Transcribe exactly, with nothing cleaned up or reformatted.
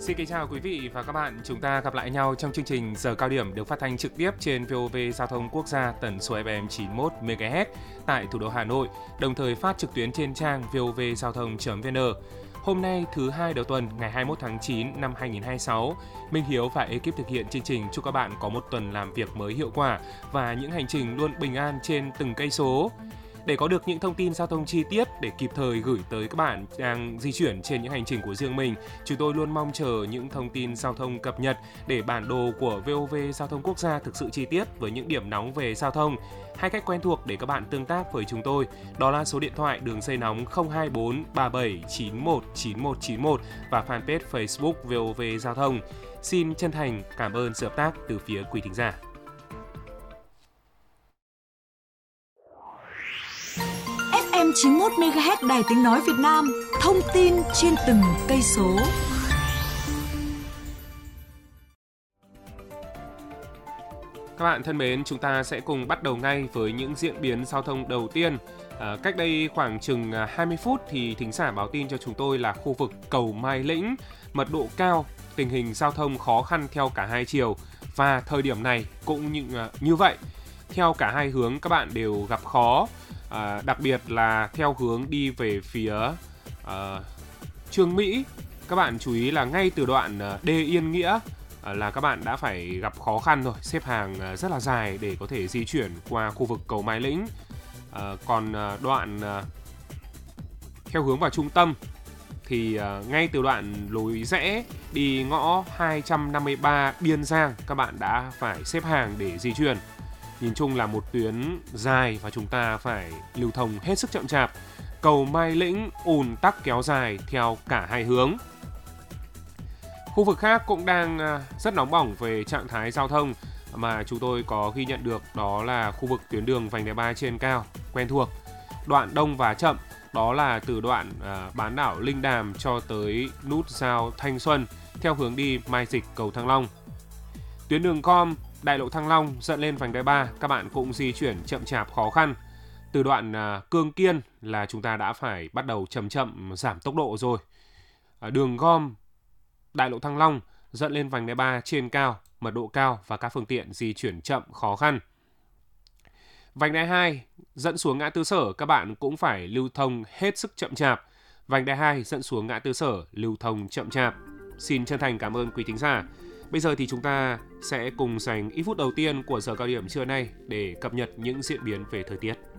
Xin kính chào quý vị và các bạn. Chúng ta gặp lại nhau trong chương trình Giờ Cao Điểm được phát thanh trực tiếp trên vê o vê Giao thông Quốc gia tần số ép em chín mươi mốt mê ga héc tại thủ đô Hà Nội, đồng thời phát trực tuyến trên trang vê o vê giao thông chấm vê en. Hôm nay thứ hai đầu tuần ngày hai mươi mốt tháng chín năm hai nghìn không trăm hai mươi sáu, Minh Hiếu và ekip thực hiện chương trình chúc các bạn có một tuần làm việc mới hiệu quả và những hành trình luôn bình an trên từng cây số. Để có được những thông tin giao thông chi tiết để kịp thời gửi tới các bạn đang di chuyển trên những hành trình của riêng mình, chúng tôi luôn mong chờ những thông tin giao thông cập nhật để bản đồ của vê o vê Giao thông Quốc gia thực sự chi tiết với những điểm nóng về giao thông. Hai cách quen thuộc để các bạn tương tác với chúng tôi, đó là số điện thoại đường dây nóng không hai bốn ba bảy chín một chín một chín một và fanpage Facebook vê o vê Giao thông. Xin chân thành cảm ơn sự hợp tác từ phía quý thính giả. ép em chín mươi mốt mê ga héc Đài Tiếng nói Việt Nam, thông tin trên từng cây số. Các bạn thân mến, chúng ta sẽ cùng bắt đầu ngay với những diễn biến giao thông đầu tiên. À, cách đây khoảng chừng hai mươi phút thì thính giả báo tin cho chúng tôi là khu vực cầu Mai Lĩnh, mật độ cao, tình hình giao thông khó khăn theo cả hai chiều và thời điểm này cũng như, như vậy. Theo cả hai hướng các bạn đều gặp khó. À, đặc biệt là theo hướng đi về phía à, Trương Mỹ, các bạn chú ý là ngay từ đoạn à, Đê Yên Nghĩa à, là các bạn đã phải gặp khó khăn rồi, xếp hàng à, rất là dài để có thể di chuyển qua khu vực cầu Mai Lĩnh. À, còn à, đoạn à, theo hướng vào trung tâm thì à, ngay từ đoạn lối rẽ đi ngõ hai trăm năm mươi ba Biên Giang các bạn đã phải xếp hàng để di chuyển. Nhìn chung là một tuyến dài và chúng ta phải lưu thông hết sức chậm chạp. Cầu Mai Lĩnh ùn tắc kéo dài theo cả hai hướng. Khu vực khác cũng đang rất nóng bỏng về trạng thái giao thông mà chúng tôi có ghi nhận được, đó là khu vực tuyến đường vành đai ba trên cao quen thuộc. Đoạn đông và chậm đó là từ đoạn bán đảo Linh Đàm cho tới nút giao Thanh Xuân theo hướng đi Mai Dịch cầu Thăng Long. Tuyến đường gom Đại lộ Thăng Long dẫn lên vành đai ba các bạn cũng di chuyển chậm chạp khó khăn. Từ đoạn uh, Cương Kiên là chúng ta đã phải bắt đầu chậm chậm giảm tốc độ rồi. Uh, đường gom Đại lộ Thăng Long dẫn lên vành đai ba trên cao, mật độ cao và các phương tiện di chuyển chậm khó khăn. Vành đai hai dẫn xuống ngã tư Sở các bạn cũng phải lưu thông hết sức chậm chạp. Vành đai hai dẫn xuống ngã tư Sở lưu thông chậm chạp. Xin chân thành cảm ơn quý thính giả. Bây giờ thì chúng ta sẽ cùng dành ít phút đầu tiên của giờ cao điểm trưa nay để cập nhật những diễn biến về thời tiết.